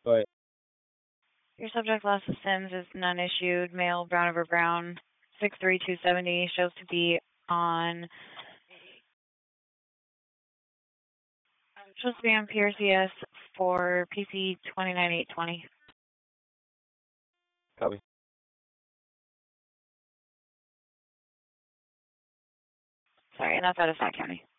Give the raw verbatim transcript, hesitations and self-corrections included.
Go ahead. Your subject last of Sims is none issued, male, brown over brown, six three two seventy, shows to be on, shows to be on P R C S for P C twenty-nine eight twenty. Copy. Sorry, and that's out of Sac County.